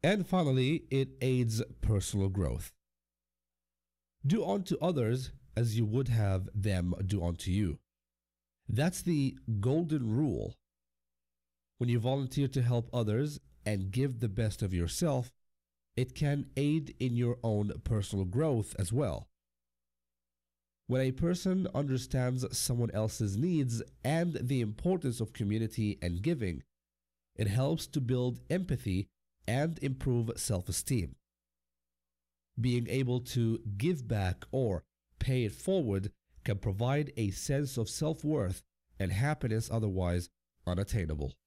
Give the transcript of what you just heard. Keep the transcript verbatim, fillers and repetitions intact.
And finally, it aids personal growth. Do unto others as you would have them do unto you. That's the golden rule. When you volunteer to help others and give the best of yourself, it can aid in your own personal growth as well. When a person understands someone else's needs and the importance of community and giving, it helps to build empathy and improve self-esteem. Being able to give back or pay it forward can provide a sense of self-worth and happiness otherwise unattainable.